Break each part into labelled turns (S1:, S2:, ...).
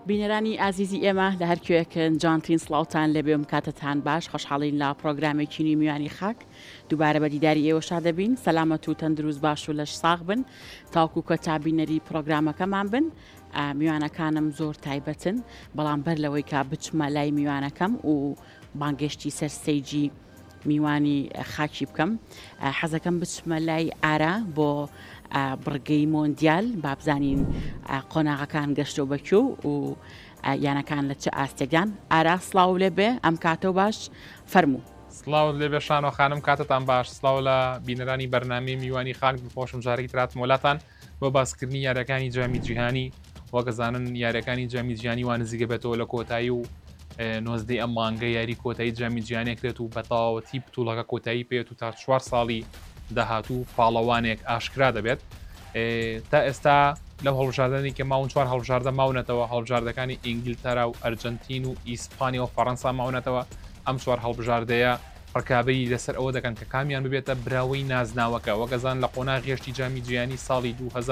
S1: بینەرانی ئازیزی ئێمە لە هەرکوێکن جانتین سلااوان لەبێم کاتتان باش خۆشحاڵین لا پرۆگرامێکی میوانی خاک دووبارە بە دیداری ئێوە شا دەبین سەلامەت و تەندروست باش و لەش ساغ بن تاوکو کە تابینەری پرۆگرامەکەمان بن میوانەکانم زۆر تایبەتن بەڵام بەر لەوەی کا بچمە لای میوانەکەم و بانگشتی سەرسەیجی میوانی خاکی بکەم حەزەکەم بچمە لای ئارا بۆ بڕگەی مۆندیال بابزانین قۆناغەکان گەشتۆ بەکو و یانەکان لە چه ئاستێگان ئارا سلااو لێ بێ ئەم کاتەوە باش فەرموو
S2: سلااو لێبێ شانۆ خانم کاتتان باش سلااو لە بینەرانی بەرنامەی میوانی خاک بخۆشم جارێکی ترات مۆلاتان بۆ باسکردنی یاریەکانی جامی جیهانی وەگەزانن یاریەکانی جامی جیهانی وان نزیگە بێتەوە لە کۆتایی و نۆزدەی ئەم مانگە یاری کۆتایی جامی جیهانێکرێت و بەتاوەتی پتوڵەکە کۆتایی پێێت و تا 4 ساڵی داهاتوو پاڵەوانێک ئاشکرا دەبێت تا ئێستا لەو هەڵبژاردننی کە ماون 4 هەڵبژاردە ماونەتەوە هەڵبژاردەکانی ئینگلتەرا و ئەرجنتین و ئیسپانیا و فەڕەنسا ماونەتەوە ئەم 4 هەڵبژاردەیە ڕکابەری لەسەر ئەوە دەکەن کە کامیان ببێتە براوەی نازناوەکە وەگەزان لە قۆناغێشتی جامی جیهانی ساڵی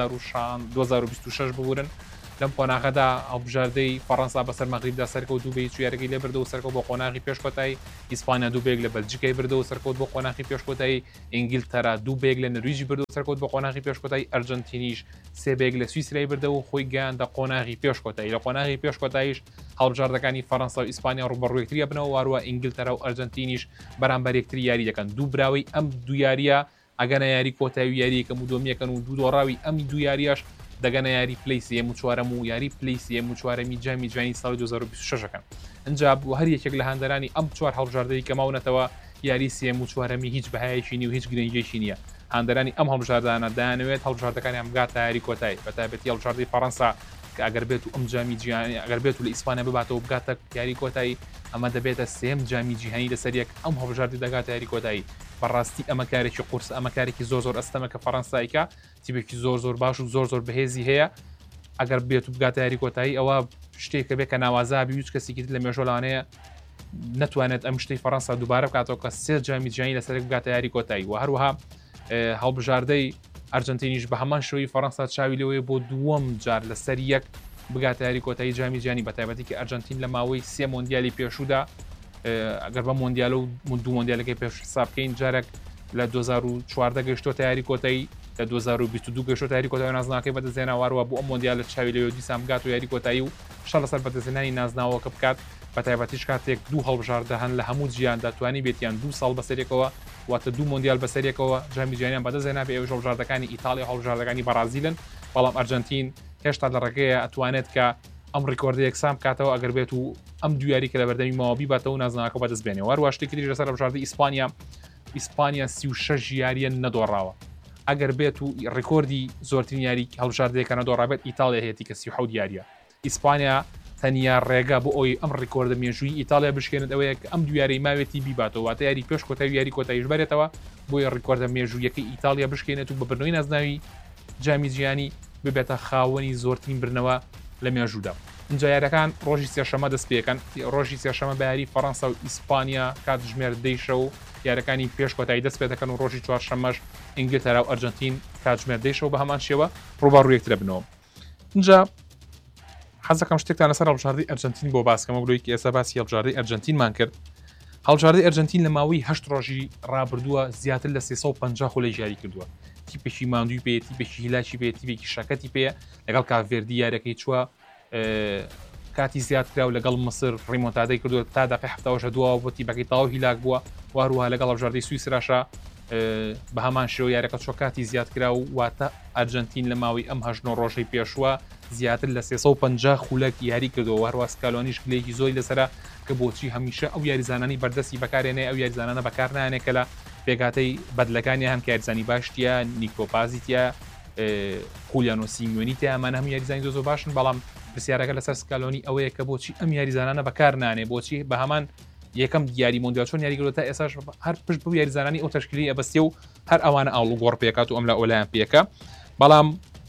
S2: 2026 ببورن لەم قۆناغەدا هەڵبژاردەی فەڕەنسا بەسەر مەغریبدا سەرکەوت دووبەی چوارەکەی لێ بردەوە سەرکەوت بۆ قۆناغی پێشکۆتایی ئیسپانیا دووبێک لە بەلجیکای بردەوە سەرکەوت بۆ قۆناغی پێشکۆتایی ئینگلتەرا دووبێک لە نرویژی بردەوە سەرکەوت بۆ قۆناغی پێشکۆتایی ئەرجنتینیش سێبێک لە سویسرای بردەوە خۆی گەیاندە قۆناغی پێشکۆتایی لە قۆناغی پێشکۆتاییش هەڵبژاردەکانی فەڕەنسا و ئیسپانیا ڕوبەڕوویەکتریە بنەوە وارووە ئینگلتەرا و ئەرجنتینیش بەرامبەر یەکتری یاری دەکەن دوو براوی ئەم دوو یاریە ئەگەنە یاری کۆتایی یاریەکەم و دۆمیەکەن و دوو دۆڕاوی ئەمی دوو یاریەش دەگەنە یاری پلیسی ئەم و چوارەم و یاری پلیسی ئەم و چوارەمی جامی جوانی ساڵی 2026ەکەن ئەنجا بوو هەر یەکێک لە هەندەرانی ئەم 4 هەڵبژاردەی کە ماونەتەوە یاری سێم و چوارەمی هیچ بەهایەکی نی و هیچ گرنگێکی نییە هەندەرانی ئەم هەڵبژاردانە دایانەوێت هەڵبژاردەکانی ئەمگات یاری کۆتایی بەتایبەتی هەڵبژاردەی فەڕەنسا کە ئەگەر بێت و ئەم جامی جیهانی ئەگەر بێت و لە ئیسپانیا بباتەوە بگاتە یاری کۆتایی ئەمە دەبێتە سێم جامی جیهانی لەسەر یەک ئەم هەڵبژاردی دەگاتە یاری کۆتایی بەڕاستی ئەمە کارێکی قورس ئەمە کارێکی زۆر ئەستەمە کە فەڕەنسایکە تیبێکی زۆر باش و زۆر بەهێزی هەیە ئەگەر بێت و بگاتە یاری کۆتایی ئەوە شتێکە بێت کە ناوازابی هیچ کەسێکی لە مێژۆلانەیە نەتوانێت ئەم شتەی فەڕەنسا دووبارە بکاتەوە کە سێ جامی جیهانی لەسەر بگاتە یاری کۆتایی و هەروەها هەڵبژاردەی ئەرجنتینیش بە هەمان شێوەی فەڕەنسا چاوی لەوەیە بۆ دووەم جار لەسەر یەک بگاتە یاری کۆتایی جامی جیهانی بەتایبەتی کە ئەرجنتین لە ماوەی سێ مۆندیالی پێشوودا ئەگەر بە مۆندیال و دوو مۆندیالەکەی پێش حساب بکەین جارێک لە 2014 گەشتۆتە یاری کۆتایی لە 2022 گەشتۆتە یاری کۆتایی نازناوەکەی بەدەستێنا واروە بۆ ئەم مۆندیال لە چاوی لەوێ دیسان بگات و یاری کۆتایی و شەڵ لەسەر بەدەستێنانی نازناوەکە بکات بەتایبەتیش کاتێک دوو هەڵبژاردە هەن لە هەموو جیاندا توانی بێتیان 2 ساڵ بەسەرێکەوە واتە دوو مۆندیال بەسەرێکەوە جامی جیهانیان بەدەستێنا بێ ئەوە هەڵبژاردەکانی ئیتالیا هەڵبژاردەکانی بەرازیلن بەڵام ئەرجنتین هێشتا لە ڕێگەیە ئەتوانێت کە ئەم ڕیکۆردە یەکسان بکاتەوە ئەگەر بێت و ئەم دو یاری کە لە بەردەمی ماوەبی باتەوە نازناوەکە بەدەست بێنێ وەروە شتێکی دیکە لەسەر هەڵبژاردەی ئیسپانیا 36 یاریە نەدۆڕاوە ئەگەر بێت و ڕیکۆردی زۆرترین یاری هەڵبژاردەیەکە نەدۆڕابێت ئیتالیا هەیەی کە 37 یاریە ئیسپانیا تەنیا ڕێگا بۆ ئەوی ئەم ڕیکۆردە مێژووی ئیتالیا بشکێنێت ئەوەیە ئەم دو یاری ماوێتی بیباتەوە واتە یاری پێش کۆتایی یاری کۆتاییش بێتەوە بۆی ڕیکۆردە مێژوویەکەی ئیتالیا بشکێنێت و بە برنەوەی نازناوی جامی جیهانی ببێتە خاوەنی زۆرترین برنەوە لە مێژوودا اینجا یاریەکان ڕۆژی سێشەمە دەست پێکەن ڕۆژی سێشەمە بە یاری فەڕەنسا و ئیسپانیا کات ژمێر دەیشە و یاریەکانی پێش کۆتایی دەست پێ دەکەن و ڕۆژی چوارشەمەش ئینگلتەرا و ئەرجنتین کات ژمێر دەیشەوە بە هەمان شێوە ڕووبەڕوویەکترە بنەوە اینجا حەزەکەم شتێکتان لەسەر هەڵبژاردەی ئەرجنتین بۆ باسکەمە بلوی کە ئێستا باسی هەڵبژاردەی ئەرجنتینمان کرد هەڵبژاردەی ئەرجنتین لە ماوەی 8 ڕۆژی ڕابردووە زیاتر لە 350 خولەی جاری کردووە تیپێکی ماندووی پێ تیپێکی هیلاکی پێ تیپێکی شەکەتی پێ لەگەڵ کاڤێردی یاریەکەی چووە کاتی زیادکرا و لەگەڵ مەسر ڕیمۆنتادەی کردووە تا دقی هەفتەوەشە دووە بۆ تیپەکەی تاو هیلاک بووە واروها لەگەڵ هەڵبژاردەی سویسراشە بە هەمان شێوە یاریەکە چۆ کاتی زیادکرا و واتە ئەرجنتین لە ماوەی ئەم 8 ڕۆژەی پێشوە زیاتر لە 350 خولەک یاری کردەوە هەروە سکالۆنیش گلەیەکی زۆری لەسرە کە بۆچی هەمیشە ئەو یاریزانانی بەردەستی بەکارێنێ ئەو یاریزانانە بەکارنانێ کە لە پێگاتەی بەدلەکانی هەم کاریزانی باشتیە نیکۆپازیتە خولیانۆ سینگوێنیتە ئەمانە هەم یاریزانی زۆر باشن بەڵام پرسیارەکە لەسەر سکالۆنی ئەوەیە کە بۆچی ئەم یاریزانانە بەکارنانێ بۆچی بە هەمان یەکەم دیاری مۆندیال چۆن یاریگرۆ تا ئێساش هەر پشت بۆ یاریزانانی ئەو تەشکیلی ئەبەستێ و هەر ئەوانە ئاڵ و گۆڕ پێکات و ئەم لە ئۆلایان پێکە بەڵام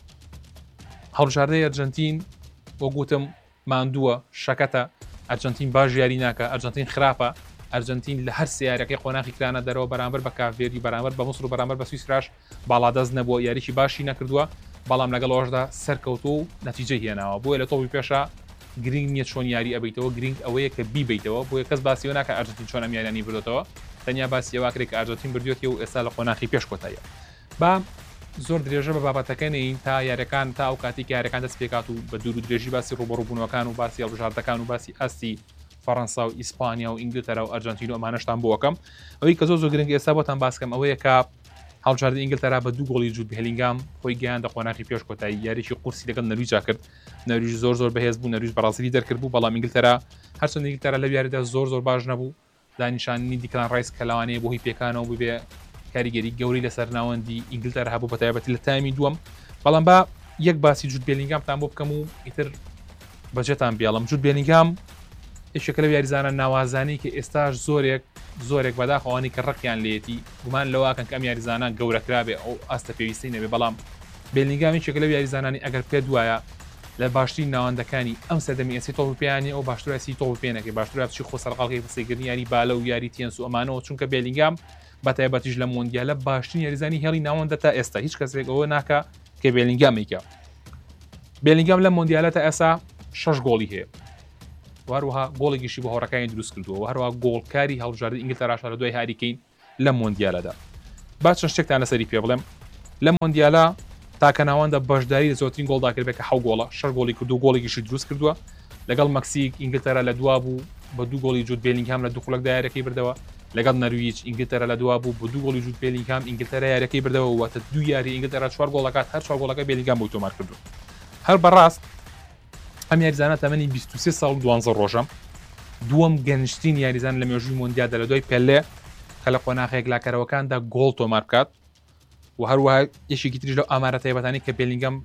S2: هەڵبژاردەی ئەرجنتین بۆ گوتم ماندووە شەکەتە ئەرجنتین باش یاری ناکە ئەرجنتین خراپە ئەرجنتین لە هەر سیارەکەی قۆناغی کرانە دەرەوە بەرامبەر بە کاڤێری بەرامبەر بە مەسر و بەرامبەر بە سویسراش باڵادەست نەبووە یاریی باشی نەکردووە بەڵام لەگەڵ ئەوەشدا سەرکەوتو و نەتیجە هێناوە بۆیە لە تۆپی پێشە گرنگ نییە چۆن یاری ئەبیتەوە گرنگ ئەوەیە کە بیبیتەوە بۆیە کەس باسیەوە ناکە ئەرجنتین چۆن ئەم یاریانی بردوێتەوە تەنیا باسی ئەوواکرێک کە ئەرجنتین بردوێتی و ئێستا لە قۆناغی پێش کۆتاییە با زۆر درێژە بە بابەتەکەنین تا یاریەکان تا ئەو کاتی یاریەکان دەست پێکات و بە دوور و درێژی باسی ڕوبەڕووبوونەوەکان و باسی هەڵبژاردەکان و باسی ئاستی فەڕەنسا و ئیسپانیا و ئینگلتەرا و ئەرجنتین و ئەمانەشتان بۆکەم ئەوەی کە زۆر گرنگ ئێستا بۆتان باسکەم ئەوەیە کە هەڵبژاردە ئینگلتەرا بە 2 گۆڵی جوود بهێلینگام خۆی گەیاندە قۆناغی پێش کۆتایی یاریی قورسی لەگەڵ نەرویجا کرد نەرویج زۆر بەهێز بوو نەرویج بەڕازیلی دەرکرد بوو بەڵام ئینگلتەرا هەرچەند ئینگلتەرا لە یاریدا زۆر باش نەبوو دانیشانی دیکلان ڕایس کە لەوانەیە بۆ هی پێکانەوە ببێ کاریگەری گەوری لەسەر ناوەندی ئینگلتەرا هەبوو بە تایبەتی لە تایمی دووەم بەڵام با یەک باسی جوود بێلینگامتان بۆ بکەم و ئیتر بەجێتان بیاڵم جوود بێلینگام یەکێکە لە یاریزانە ناوازانی کە ئێستاش زۆرێک بەداخەوانی کە ڕقیان لێتی گومان لەواکەن کەم یاریزانە گەورەکرابێ ئەو ئاستە پێویستی نەبێ بەڵام بێلینگامی یەکێکە لە یاریزانانی ئەگەر پێ دوایە لە باشترین ناوەندەکانی ئەم سەردەمی ئەسی تۆڵپیانی ئەو باشترسی تۆڵپێنەکەی باشتر بچی خۆ سەرقاڵی بەسێگرنی یاری بالە و یاری تێنس و ئەمانەوە چونکە بێلینگام بەتایبەتیش لە مۆندیالە باشترین یاریزانی هێڵی ناوەندە تا ئێستا هیچ کەسێک ئەوە ناکە کە بێلینگامێکە بێلینگام لە مۆندیالە تا ئێستا 6 گۆڵی هەیە وهروەها گۆڵێکیشی بە هۆڕەکانی دروست کردووە هەروە گۆڵکاری هەڵبژاردنی ئینگلتەراشە لە دوای هاریکەین لە مۆندیالەدا با چەند شتێکتان لەسەری پێ بڵێم لە مۆندیالە تاکە ناوەندە بەشداری لە زۆرترین گۆڵداکرد بێت کە 7 گۆڵە 6 گۆڵی کرد و گۆڵێکیشی دروست کردووە لەگەڵ مەکسیک ئینگلتەرا لە دوا بوو بە 2 گۆڵی جوود بێلینگام لە دووخڵک یاریەکەی بردەوە لەگەڵ نەرویج ئینگلتەرا لە دوا بوو بە 2 گۆڵی جوود بێلینگام ئینگلتەرا یاریەکەی بردەوە واتە 2 یاری ئینگلتەرا 4 گۆڵەکات هەر 4 گۆڵەکە بێلینگام بۆی تۆمار کردو هەر بەڕاست ئەم یاریزانە تەمەنی 23 ساڵ و 12 ڕۆژە دووەم گەنجترین یاریزان لە مێژووی مۆندیالدا لە دوای پێلێ کە لە قۆناغێک لاکەرەوەکاندا گۆڵ تۆمار بکات و هەروەها یەشێکی تریش لەو ئامارە تایبەتانی کە بێلینگام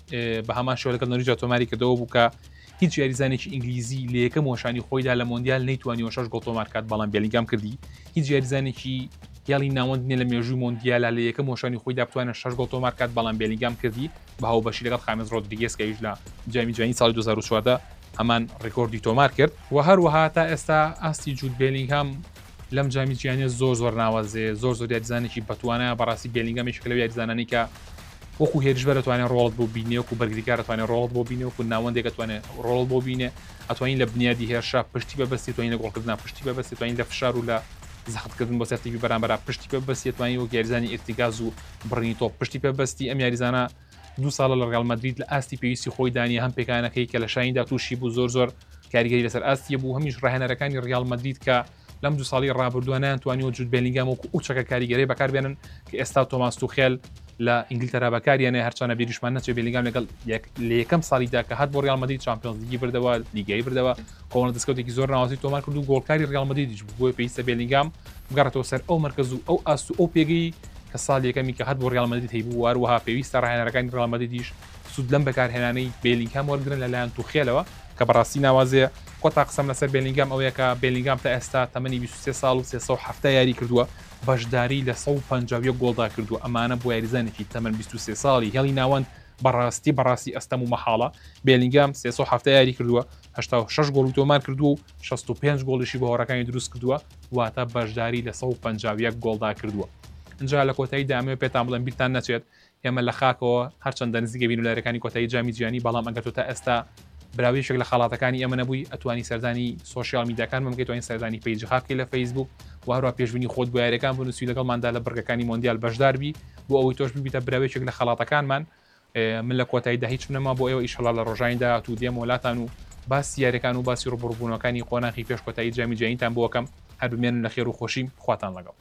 S2: بە هەمان شێوە لەگەڵ نەرویجا تۆماری کردەوە بوو کە هیچ یاریزانێکی ئینگلیزی لە یەکەم وەشانی خۆیدا لە مۆندیال نەیتوانیەوە 6 گۆڵ تۆمار بکات بەڵام بێلینگام کردی هیچ یاریزانێکی یاڵی ناوەند نیە لە مێژووی مۆندیالە لە یەکەم وەشانی خۆیدا بتوانێت 6 گۆڵ تۆمار بکات بەڵام بێلینگام کردی بە هاوبەشی لەگەڵ خامێز ڕۆدریگێز کە هیچ لە جامی جوانی ساڵی 2014 هەمان ڕێکۆردی تۆمار کرد و هەروەها تا ئێستا ئاستی جوود بێلینگام لەم جامی جیهانی زۆر ناوازێ زۆر یاریزانێکی بەتوانە بەڕاستی بێلینگام یەکێکە لەو یاریزانانی کە وەکو هێرشبەر دەتوانێت ڕۆڵت بۆ بینێ وەکو بەرگریکار دەتوانێت ڕۆڵت بۆ بینێ وەکو ناوەندێک دەتوانێت ڕۆڵ بۆ بینێ ئەتوانین لە بنیادی هێرشا پشتی بەبەستی توانین لە گۆڵکردنا پشتی بەبەستی توانین لە فشار و لە زەحمەتکردن بۆ سەرتیپی بەرامبەر پشتی پێبەستی توانین وەک یاریزانی ئێرتیگاز و بڕینی تۆپ پشتی پێبەستی ئەم یاریزانە 2 ساڵە لە ڕیال مەدرید لە ئاستی پێویستی خۆی دانیە هەم پێکانەکەی کە لە شایندا تووشی بوو زۆر کاریگەری لەسەر ئاستیە بوو هەمیش ڕاهێنەرەکانی ڕیال مەدرید کە لەم 2 ساڵی ڕابردووە نەیانتوانیوە جوود بێلینگام وەکو ئوچەکە کاریگەری بەکاربێنن کە ئێستا تۆماس توخێل لە ئینگلتەرا بەکاریانە هەرچانە بیریشمان نەچێت بێلینگام لەگەڵ لە یەکەم ساڵیدا کە هات بۆ ڕیال مەدرید چامپیۆنز لیگی بردەوە لیگای بردەوە کۆنە دەستکەوتێکی زۆر ناوازی تۆمار کرد و گۆڵکاری ڕیال مەدریدیش بوو بۆیە پێویستە بێلینگام بگەڕێتەوە سەر ئەو مەرکەز و ئەو ئاست و ئەو پێگەی کە ساڵ یەکەمی کە هات بۆ ڕیال مەدرید هەیبوو هەروەها پێویستە ڕاهێنەرەکانی ڕیال مەدریدیش سود لەم بەکارهێنانەی بێلینگام وەرگرن لەلایەن توخێلەوە کە بەڕاستی ناوازەیە کۆتا قسەم لەسەر بێلینگام ئەوەیە کە بێلینگام تا ئێستا تەمەنی 23 ساڵ و 370 یاری کردووە بەشداری لە 150 گۆڵدا کردو ئەمانە بۆ یاریزانێکی تەمەن 23 ساڵی هێڵی ناوەند بەڕاستی ئەستەم و مەحاڵە بێلینگام 370 یاری کردووە 86 گۆڵ تۆمار کردو و 65 گۆڵیشی بە هۆڕەکانی دروست کردووە واتە بەشداری لە 150 گۆڵدا کردووە اینجا لە کۆتایی دامێ پێتان بڵێن بیرتان نەچێت ئێمە لە خاکەوە هەرچەندە نزیکە بین و لارەکانی کۆتایی جامی جیهانی بەڵام ئەگەر تۆ تا ئێستا براویشێک لە خەڵاتەکانی ئەمە نەبووی ئەتوانی سەردانی سوۆسیال میدیاکان بکەیت توانین سەردانی پیج خاکی لە فەیسبوک و هەروە پێشبینی خۆت بۆ یاریەکان بنووسی لەگەڵماندا لە بڕگەکانی مۆندیال بەشدار بی بۆ ئەوەی تۆش ببیتە براویشێک لە خەڵاتەکانمان من لە کۆتاییدا هیچ نەما بۆ ئێوە ئیشەڵا لە ڕۆژایندا تو دێم وڵاتان و باسی یاریەکان و باسی ڕوبڕبوونەکانی قۆناغی پێش کۆتایی جامی جیهانیتان بۆ ئەەکەم هەر بمێنن لە خێر و خۆشی خواتان لەگەڵ.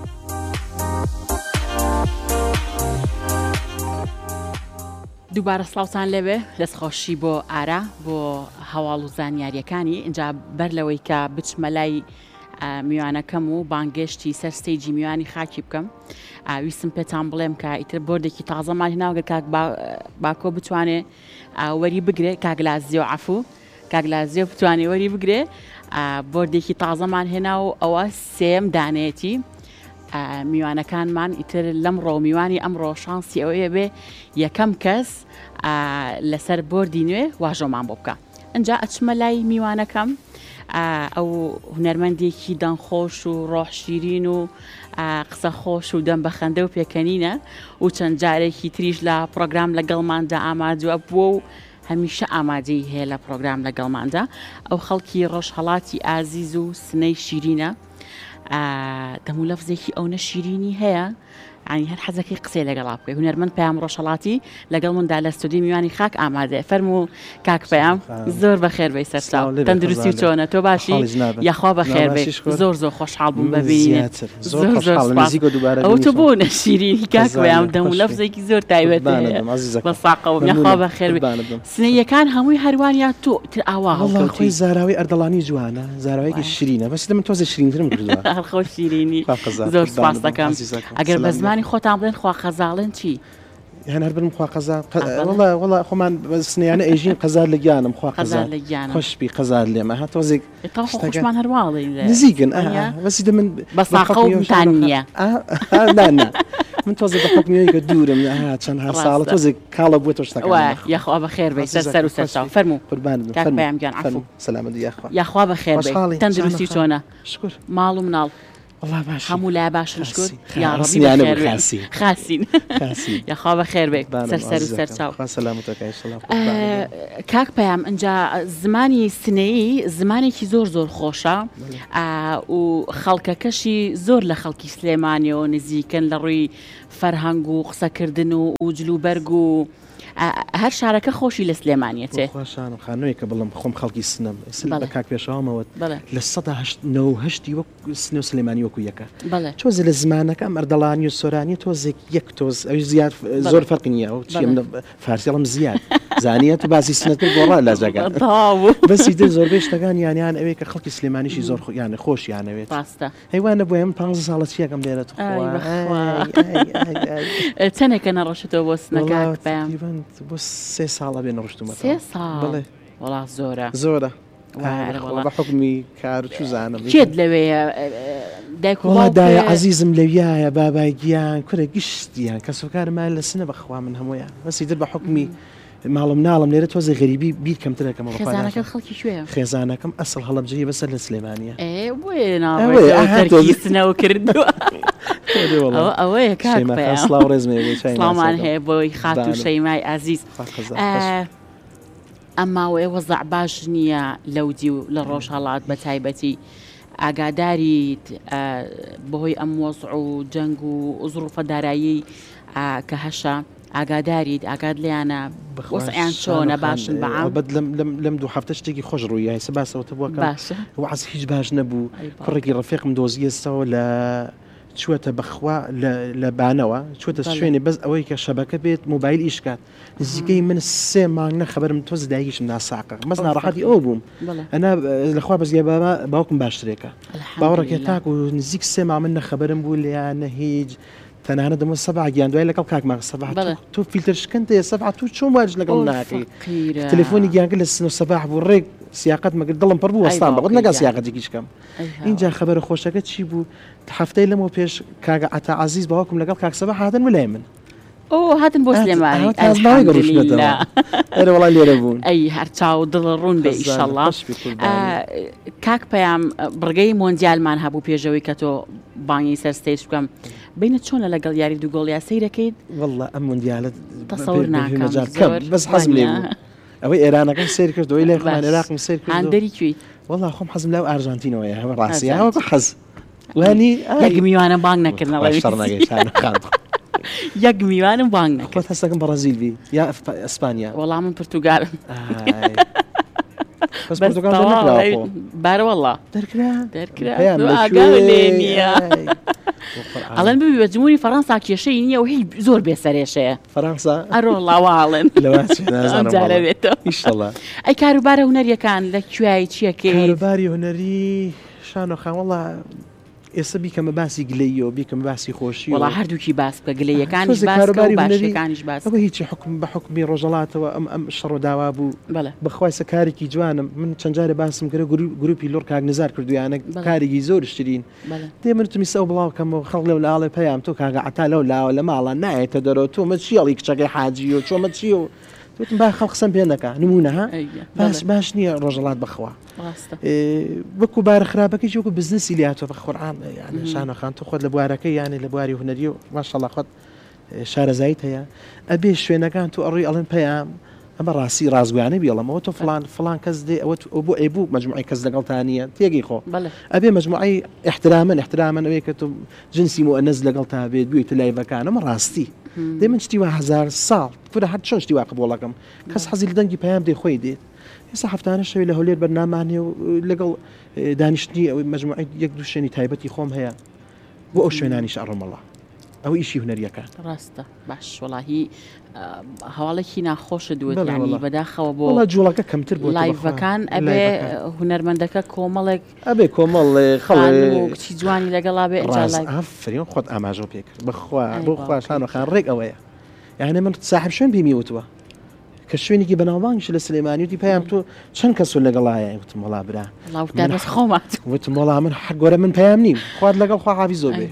S1: دووبارە سڵاوتان لەوێ دەستخۆشی بۆ ئارا بۆ هەواڵ و زانیاریەکانی اینجا بەر لەوەی کە بچمە لای میوانەکەم و بانگشتی سەر ستەیجی میوانی خاکی بکەم ویستم پێتان بڵێم کە ئیتر بۆردێکی تازەمان هێناوەگە کاک باکۆ بتوانێت وەری بگرێ کاگلازیۆ عەفوو کاگلازیۆ بتوانێت وەری بگرێ بۆردێکی تازەمان هێنا و ئەوە سێم دانێتی میوانەکانمان ئیتر لەم ڕۆمیوانی ئەمڕۆ شانسی ئەوەیە بێ یەکەم کەس لەسەر بۆردی نوێ واژۆمان بۆ بکە. ئەجا ئەچمە لای میوانەکەم ئەو هونەرمەندێکی دەنخۆش و ڕۆحشیرین و قسە خۆش و دەم بەخەندە و پێکەنینە و چەند جارێکی تریش لە پرۆگرام لەگەڵماندا ئامادووە بووە و هەمیشە ئامادەی هەیە لە پرۆگرام لەگەڵماندا ئەو خەڵکی ڕۆژهەڵاتی ئازیز و سنەی شیرینە دەمو لەفزێکی ئەوە شیرینی هەیە ینی هەر حەزەکەی قسەی لەگەڵا بکەی هونەرمەند پەیام ڕۆژهەڵاتی لەگەڵ مندا لە ستودیۆ میوانی خاک ئامادەیە فەرموو کاک پەیام زۆر بەخێر بەی سەرچاو تەندروستی و چۆنە تۆ باشی یاخوا بەخێر بێ زۆر زۆر خۆشحاڵ بووم ببینێت ئەو تو بوو نە شیرینی کاک پەیام دەمو لەفزێکی زۆر تایبەت بە ساقەوە یاخوا بەخێر بێ سنەیەکان هەمووی هەروانیا تۆ تر ئاوا
S3: خۆی زاراوی ئەردەڵانی جوانە زاراوەیەکی شیرینە بەس من تۆزە شیرینترم کردووە
S1: خۆ شیرینی زۆر سپاس دەکەم ئەگەر بە زمانی خۆتان بڵێن خوا خەزاڵن چی؟
S3: هەر برم خوا قەزار وڵا خۆمان سنیانە ئەیژین قەزار لە گیانم خوا قەزار لە گیان خۆشبی قەزار لێمە ها تۆزێک
S1: خۆشمان هەرواڵی
S3: نزیکن بەسی من
S1: بە ساقەوتان نییە
S3: من تۆزە بە حکمیەوەیکە دوورم چەند هەر ساڵە تۆزێک کاڵە بووە تۆ شتەکە
S1: یاخوا بەخێر بێ سەر و سەرچاو فەرموو
S3: قوربانم
S1: گیان عەفو
S3: سەلامەت
S1: یاخوا بەخێر بێ تەندروستی چۆنە
S3: شکر
S1: ماڵ و مناڵ هەموو لای باشن شکر خاسین یاخوا بەخێر بێ سەر و سەرچاو کاک پەیام ئەنجا زمانی سنەیی زمانێکی زۆر زۆر خۆشە و خەڵکەکەشی زۆر لە خەڵکی سلێمانیەوە نزیکن لە ڕووی فەرهەنگ و قسەکردن و جلوبەرگ و هەر شارەکە خۆشی لە سلێمانیەتێ
S3: خۆشانم خانۆیەکە بڵم خۆم خەڵکی سنم بە کاک پێشەوەمەوە لە 1970 وەک سنە و سلێمانی وەکو یەکە تۆزە لە زمانەکە ئەردەڵانی و سۆرانی تۆزێک یەک تۆز ئەوی زیاد زۆر فەرق نییە و فارسیڵم زیاد زانیە تو باسی سنەت گۆڕا لە جەگە بەسی در زۆربەی شتەکان یانیان ئەوەیە کە خەڵکی سلێمانیشی زۆر یانە خۆشیانەوێت هەیوانە بۆ ئەم 15 ساڵە چیەکەم دێرێت
S1: چەندێکە نەڕۆشتەوە بۆ سنەکە پەیام
S3: بۆ 3 ساڵە بێ نەڕشتومە
S1: بڵێ وڵات
S3: زۆرە بە حکمی کار چ زانم
S1: چێت لەوەیە
S3: دایە عەزیزم لەویایە بابای گیان کورە گشتیان کەسۆکارمان لە سنە بەخوا من هەمویان بەسی در بە حکمی ماڵم ناڵم لێرە تۆزە غەریبی بیر کەمترەکەم
S1: خێزانەکە خەڵکی کوێ
S3: خێزانەکەم ئەسڵ هەڵەبجەیە بەسەر لە سلێمانیە
S1: سنەوە کردووە ئەوەیە
S3: سڵاو ڕێزمێ
S1: سڵامان هەیە بۆی خات و شەیمای ئازیز ئەماوە وەزع باش نییە لەودی و لە ڕۆژهەڵات بە تایبەتی ئاگاداریت بەهۆی ئەم وەزع و جەنگ و زروفە دارایی کە هەشە ئاگاداریت ئاگاد لیانە وەسعیان چۆنە باشن
S3: بەعام لەم دوو هەفتە شتێکی خۆش ڕووی هەیە باسەوەتە بووەکە وەعەز هیچ باش نەبوو کوڕێکی ڕەفیقم دۆزیەستەوە لە چوەتە بەخوا لە بانەوە چوەتە شوێنێ بەس ئەوەی کە شەبەکە بێت موبایل ئیشکات نزیکەی من 3 مانگ نەخەبەرم تۆز دایکیشم ناساقە مەس ناڕەحەتی ئەو بووم ئەنا لەخوا بەزگای باوکم باشترێکە باوەڕێکە تاک و نزیک 3 مانگ من نەخەبەرم بوو لێیانە هیچ تەنانە دەمە سەبع گیان دوای لەگەڵ کاکماغ سەبع تۆ فیلتر شکەنتەیە سەبع تو چۆن وارج لەگەڵ ناکەی تەلەفۆنی گیانگە لە سن و سەبع بوو ڕێک سیاقەت مەگەر دڵم پڕ بوو وەستان بەڵام نەگا سیاقەتێکی شکەم اینجا خەبەرە خۆشەکە چی بوو هەفتەی لەمەوە پێش کاگە عەتا عەزیز باوکم لەگەڵ کاک سەبع هاتن وەلای من
S1: هاتن بۆ سلێمانی
S3: ئەرە وەڵای لێرە بوون
S1: ئەی هەر چاو دڵ ڕوون بێ ئیشەڵڵا کاک پەیام بڕگەی مۆندیالمان هەبوو پێشەوەی کە تۆ بانگی سەر ستێج بکەم بینە چۆنە لەگەڵ یاری دووگۆڵیا سەیرەکەیت
S3: وەڵڵا ئەم مۆندیالت
S1: تەسەور ناکەم
S3: بەس حەزم لێ بوو ئەوەی ئێرانەکەم سیر کرد ئەوەی لای خۆمان عێراقم سیر کرد
S1: هەندەری کوێی
S3: وەڵڵا خۆم حەزم لەو ئارژەنتینەوەیە هەمە ڕاستیەوە حەز وانی
S1: یەک میوانە بانگ نەکردنەوەی یەک میوانم بانگ
S3: نەکرد هەستەکەم بەرازیل بی یا ئەسپانیا
S1: وەڵام من پرتوگالم بارە وەڵڵا دەرکرا لێ نییە ئەڵەن ببی بە جمهوری فەڕەنسا کێشەی نییە و هیچ زۆر بێسەرێشەیە
S3: فەڕەنسا
S1: ئەڕۆڵاواڵن لەوەجارەوێتەوە
S3: ئیشەڵڵا
S1: ئەی کاروبارە هونەریەکان لە کوێی چیەکەی
S3: کاروباری هونەری شانۆخان وەڵڵا ئێستا بیکەمە باسی گلەیەوە بیکەمە باسی خۆشی
S1: وەڵا هەردووکی باس بکە گلەیەکانیش باسکە و باشەکانیش باس
S3: ئەوە هیچی حکم بە حکمی ڕۆژەڵاتەوە ئەم شەڕ داوا بوو بەخوای سەکارێکی جوانم من چەند جارێ باسم کرد گروپی لۆر کاک نزار کردویانە کارێکی زۆر شترین دێ من تومیسە ئەو بڵاوکەمەوە خەڵک لەو لاڵێ پەیام تۆ کاگە عەتا لەو لاوە لە ماڵە نایەتە دەرەوە تۆمە چیاڵی کچەکەی حاجی و چۆمە چی و توتم با خەڵق قسەم پێ نەکا نمونە ها باش نییە ڕۆژەڵات بەخوا وەکو بارە خراپەکەی وەکو بزنسی لاتۆ بە قورئان یعنی شانۆخان تۆ خۆت لە بوارەکەی یانی لە بواری هونەری و ماشەڵڵا خۆت شارەزایت هەیە ئەبێ شوێنەکان تو ئەڕووی ئەڵێن پەیام ئەمە ڕاستی ڕازگویانە بیڵەمەوە تۆ فلان کەس دێ ئەوە بۆ ئەیبوو مجموعی کەس لەگەڵتانە تێگەی خۆ ئەبێ مجموعی احترامن ئەوەیە کە تۆ جنسی مؤنەس لەگەڵ تا بێت بوویتە لایڤەکان ئەمە ڕاستی دێ من شتی وا 1000 ساڵ فرە هەر چۆن شتی وا قبوڵەکەم کەس حەزی لە دەنگی پەیام دێ خۆی دێت ئێستا هەفتانە شەوی لە هەولێر بەرنامانێ و لەگەڵ دانیشتنی ئەوەی مجموعی یەک دوو شوێنی تایبەتی خۆم هەیە بۆ ئەو شوێنانیش ئەڕۆمەڵە ئەوە ئیشی هونەریەکان
S1: ڕاستە باش وڵاهی هەواڵێکی ناخۆشە دوێت بەداخەوە بۆ
S3: جوڵەکە کەمتر بۆ
S1: لایڤەکان ئەبێ هونەرمەندەکە کۆمەڵێک
S3: ئەبێ کۆمەڵ
S1: چی جوانی لەگەڵا بێ
S3: ئەفرین خۆت ئاماژۆ پێکرد بخوا بۆ خواشانەخان ڕێک ئەوەیە یعنی من صاحب شوێن بیمیوتوە کە شوێنێکی بەناوبانگش لە سلێمانیوتی پێیان تۆ چەند کەسۆ لەگەڵایە وتم وڵا برا
S1: خۆمات
S3: وتم وڵا من حەگۆرە من پەیام نیم خوارد لەگەڵ خوا حافیزۆ بێ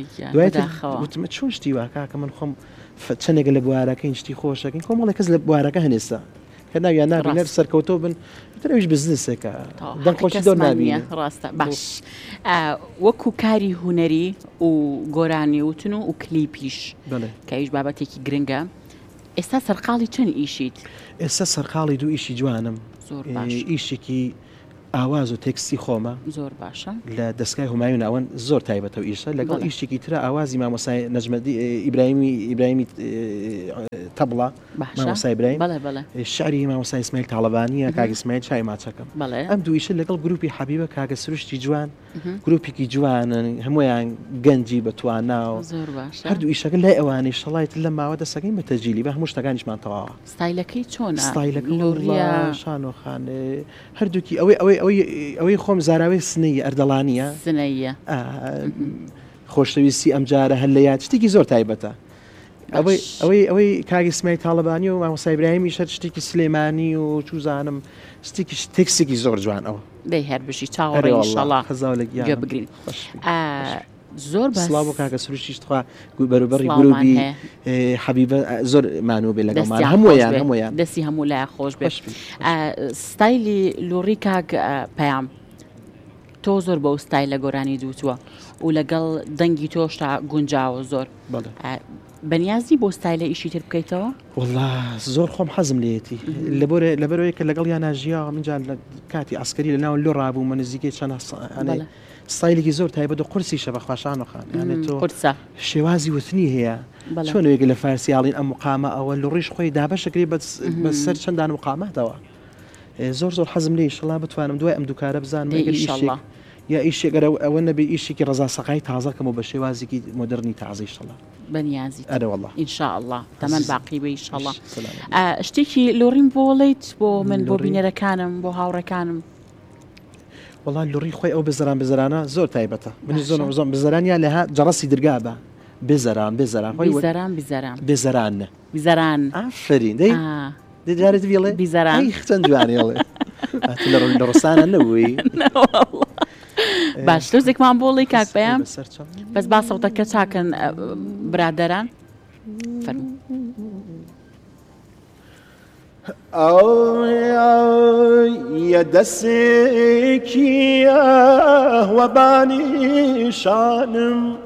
S3: وتمە چۆن شتی وا کاکە من خۆم چەندێک لە بوارەکەین شتی خۆشەکەین کۆمەڵی کەس لە بوارەکە هەنێستا کە ناویان نابینەر سەرکەوتۆ بن تەویش بزنسێکە دەنگخۆشی دۆ نابینە
S1: ڕاستە باش وەکو کاری هوەری و گۆرانی وتن و کلیپیش کەیش بابەتێکی گرنگە ئێستا سەرقاڵی چەند ئیشیت
S3: ئێستا سەرقاڵی دوو ئیشی جوانم
S1: زۆر باش
S3: ئیشێکی ئاواز و تێکستی خۆمە
S1: زۆر باشە
S3: لە دەستگای هومایون ناوەن زۆر تایبەتەوە ئیشە لەگەڵ ئیشێکی ترە ئاوازی مامۆسای نەجمەدی ئیبراهیمی تەبڵە مامۆسای برایم شعری مامۆسای ئیسماعیل تاڵەبانیە کاک ئیسماعیل چای ماچەکەم ئەم دوو ئیشە لەگەڵ گروپی حەبیبە کاگە سروشتی جوان گروپێکی جوانن هەمویان گەنجی بەتواننا و هەردوو ئیشەکە لای ئەوانەی شەڵایت لە ماوە دەسەکەین بە تەجیلی بە هەموو شتەکانیشمان تەواوە
S1: ستایلەکەی چۆنە
S3: ستایلەکە شانۆخان هەردووکی ئەوەی خۆم زاراوی سنەی ئەردەڵانیە
S1: سنەیە
S3: خۆشەویستی ئەم جارە هەر لە یاد شتێکی زۆر تایبەتە ئەوەی کاگی سمای تاڵەبانی و مامۆسای ئیبراهیمی شەر شتێکی سلێمانی و چوزانم شتێکی تێکسێکی زۆر جوان ئەوە
S1: دەی هەر بشی چاوەڕێ ئینشاڵڵا
S3: خەزاو
S1: بگرین زۆر
S3: سڵاو بۆ کاکە سروشتیشتخوا بەروبەڕی گروپی حەبیبە زۆر مانوو بێ لەگەڵمان هەمویان
S1: دەستی هەموو لای خۆش بێت ستایلی لۆڕی کاک پەیام تۆ زۆر بەو ستایلە گۆرانی دووتووە و لەگەڵ دەنگی تۆشتا گونجاوە زۆر بەنیازی بۆ ستایلە ئیشی تر بکەیتەوە
S3: والله زۆر خۆم حەزم لێتی لەبەرەوەی کە لەگەڵ یان ناژیا منجان لە کاتی ئاسکەری لە ناو لۆ ڕابوو من نزیکەی چەند ستایلێکی زۆر تایبەت و قورسیشە بە خواشانۆخان
S1: قورسە
S3: شێوازی وتنی هەیە چۆنێک لە فارسیاڵین ئەم مقامە ئەوە لە ڕیش خۆی دابەشەکری بەسەر چەندان مقاماتەوە زۆر حەزم لێ ئینشەڵا بتوانم دوای ئەم دووکارە بزانم یا ئیشێگەرە ئەوە نەبێ ئیشێکی ڕەزا سەقای تازەکەم و بە شێوازێکی مۆدرنی تازەی شەڵا
S1: بەنیازی
S3: ئەرەوەڵڵا
S1: ئینشاءڵڵا تەمەن باقی بە ئینشاءڵڵا شتێکی لۆڕیم بۆڵیت بۆ من بۆ بینەرەکانم بۆ هاوڕەکانم
S3: وڵا لۆڕی خۆی ئەو بزەرانە زۆر تایبەتە منی زۆر زۆم بزەرانیا لەها جەڕەسی دەرگا بە بێزەران ئافرین دەجارێت ویڵێ
S1: بیزەران
S3: چەند جوانێڵێ لە ڕستانە نەبووی
S1: باش تۆزێکمان بۆڵی کاک پەیام بەس با سەوتەکە چاکەن برادەران
S3: يا دسكية وباني شانم